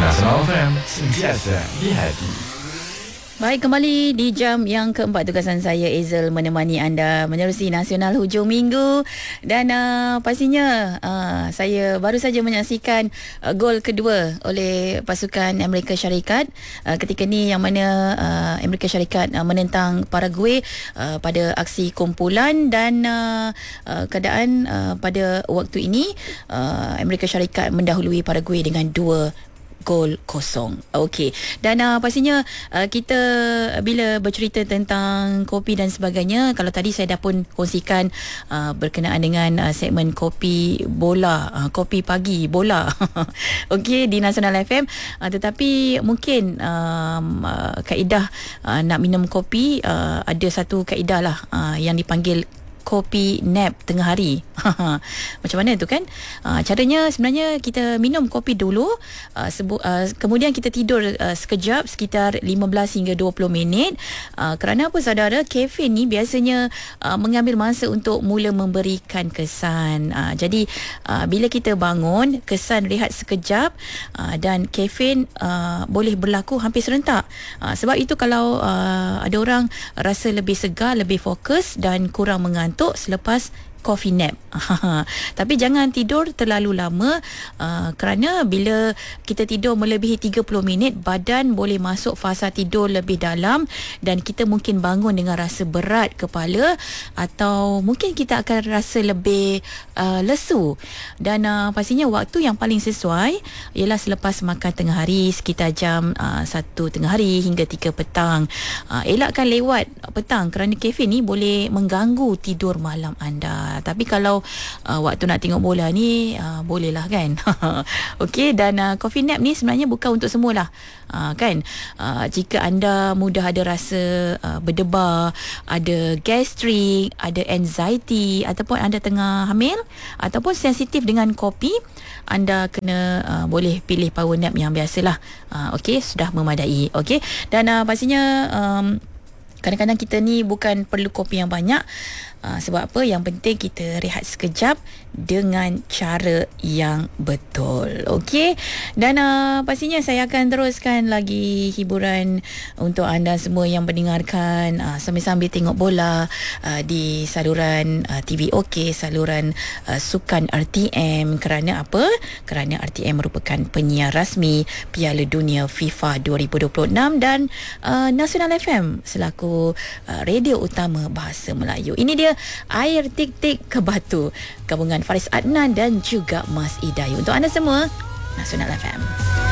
Nasional FM, sentiasa di hati. Baik, kembali di jam yang keempat. Tugasan saya Ezel menemani anda menerusi Nasional hujung minggu. Dan pastinya saya baru saja menyaksikan gol kedua oleh pasukan Amerika Syarikat ketika ni, yang mana Amerika Syarikat menentang Paraguay pada aksi kumpulan. Dan keadaan pada waktu ini Amerika Syarikat mendahului Paraguay dengan 2-0. Okey. Dan pastinya kita bila bercerita tentang kopi dan sebagainya, kalau tadi saya dah pun kongsikan berkenaan dengan segmen kopi bola, kopi pagi bola. Okey, di Nasional FM. Tetapi mungkin kaedah nak minum kopi, ada satu kaedah lah yang dipanggil kopi nap tengah hari. Macam mana tu kan? Caranya sebenarnya kita minum kopi dulu, kemudian kita tidur sekejap, sekitar 15 hingga 20 minit. Kerana apa saudara? Kafein ni biasanya mengambil masa untuk mula memberikan kesan. Jadi bila kita bangun, kesan rehat sekejap, dan kafein boleh berlaku hampir serentak. Sebab itu kalau ada orang rasa lebih segar, lebih fokus dan kurang mengantuk selepas coffee nap. Tapi jangan tidur terlalu lama, kerana bila kita tidur melebihi 30 minit, badan boleh masuk fasa tidur lebih dalam dan kita mungkin bangun dengan rasa berat kepala, atau mungkin kita akan rasa lebih lesu. Dan pastinya waktu yang paling sesuai ialah selepas makan tengah hari, sekitar jam 1 tengah hari hingga 3 petang. Elakkan lewat petang kerana kafein ni boleh mengganggu tidur malam anda. Tapi kalau waktu nak tengok bola ni, bolehlah kan. Okey, dan coffee nap ni sebenarnya bukan untuk semualah. Kan, jika anda mudah ada rasa berdebar, ada gastrik, ada anxiety, ataupun anda tengah hamil ataupun sensitif dengan kopi, anda kena boleh pilih power nap yang biasalah. Okey, sudah memadai. Okey, dan pastinya kadang-kadang kita ni bukan perlu kopi yang banyak. Sebab apa? Yang penting kita rehat sekejap dengan cara yang betul. Okey. Dan pastinya saya akan teruskan lagi hiburan untuk anda semua yang mendengarkan sambil-sambil tengok bola di saluran TV OK, saluran sukan RTM. Kerana apa? Kerana RTM merupakan penyiar rasmi Piala Dunia FIFA 2026 dan Nasional FM selaku radio utama bahasa Melayu. Ini dia Air Tik-Tik ke Batu, gabungan Faris Adnan dan juga Mas Idayu. Untuk anda semua, Nasional FM.